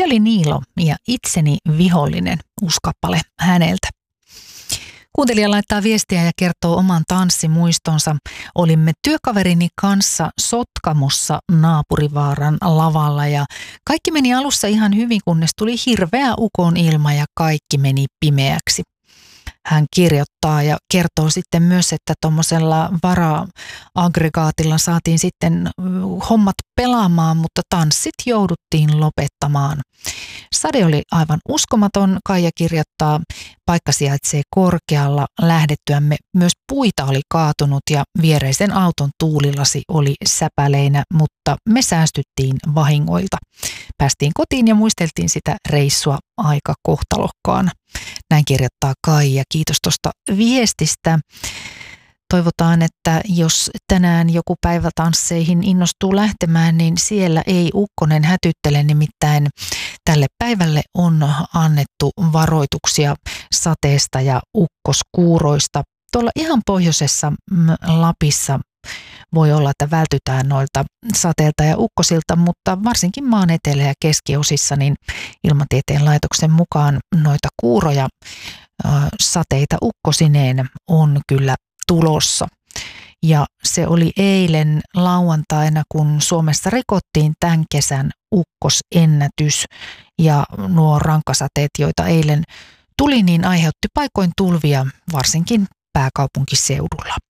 oli Niilo ja itseni vihollinen, uusi kappale häneltä. Kuuntelija laittaa viestiä ja kertoo oman tanssimuistonsa. Olimme työkaverini kanssa Sotkamossa Naapurivaaran lavalla ja kaikki meni alussa ihan hyvin, kunnes tuli hirveä ukonilma ja kaikki meni pimeäksi. Hän kirjoittaa ja kertoo sitten myös, että tuommoisella vara-aggregaatilla saatiin sitten hommat pelaamaan, mutta tanssit jouduttiin lopettamaan. Sade oli aivan uskomaton, Kaija kirjoittaa, paikka sijaitsee korkealla, lähdettyämme myös puita oli kaatunut ja viereisen auton tuulilasi oli säpäleinä, mutta me säästyttiin vahingoilta. Päästiin kotiin ja muisteltiin sitä reissua aika kohtalokkaana. Näin kirjoittaa Kaija. Kiitos tuosta viestistä. Toivotaan, että jos tänään joku päivä tansseihin innostuu lähtemään, niin siellä ei ukkonen hätyttele, nimittäin tälle päivälle on annettu varoituksia sateesta ja ukkoskuuroista. Tuolla ihan pohjoisessa Lapissa voi olla, että vältytään noilta sateilta ja ukkosilta, mutta varsinkin maan etelä- ja keskiosissa niin Ilmatieteen laitoksen mukaan noita kuuroja sateita ukkosineen on kyllä tulossa. Ja se oli eilen lauantaina, kun Suomessa rikottiin tämän kesän ukkosennätys ja nuo rankkasateet, joita eilen tuli, niin aiheutti paikoin tulvia varsinkin pääkaupunkiseudulla.